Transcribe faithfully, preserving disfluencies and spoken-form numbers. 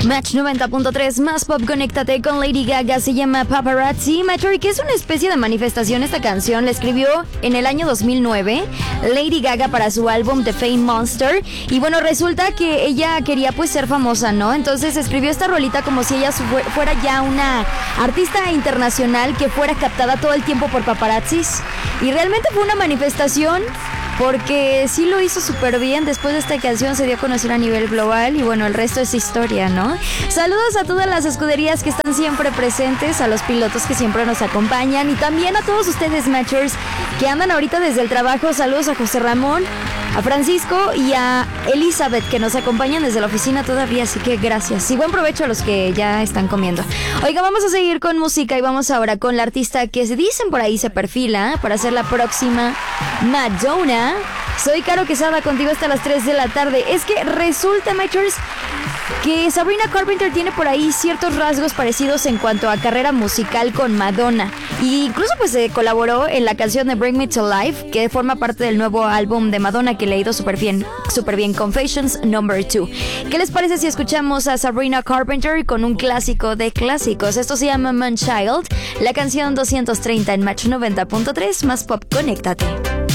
Match noventa punto tres, más pop, conéctate con Lady Gaga, se llama Paparazzi. Match, que es una especie de manifestación esta canción, la escribió en el año dos mil nueve Lady Gaga para su álbum The Fame Monster. Y bueno, resulta que ella quería pues ser famosa, ¿no? Entonces escribió esta rolita como si ella fuera ya una artista internacional que fuera captada todo el tiempo por paparazzis. Y realmente fue una manifestación, porque sí lo hizo súper bien. Después de esta canción se dio a conocer a nivel global y bueno, el resto es historia, ¿no? Saludos a todas las escuderías que están siempre presentes, a los pilotos que siempre nos acompañan y también a todos ustedes, Matchers, que andan ahorita desde el trabajo. Saludos a José Ramón, a Francisco y a Elizabeth, que nos acompañan desde la oficina todavía, así que gracias y buen provecho a los que ya están comiendo. Oiga, vamos a seguir con música y vamos ahora con la artista que se dicen por ahí se perfila para ser la próxima Madonna. Soy Caro Quesada, contigo hasta las tres de la tarde. Es que resulta, Matchers, que Sabrina Carpenter tiene por ahí ciertos rasgos parecidos en cuanto a carrera musical con Madonna. Y incluso pues se colaboró en la canción de Bring Me to Life, que forma parte del nuevo álbum de Madonna, que le ha ido súper bien, súper bien, Confessions número dos. ¿Qué les parece si escuchamos a Sabrina Carpenter con un clásico de clásicos? Esto se llama Man Child, la canción doscientos treinta en Match noventa punto tres, más pop, conéctate.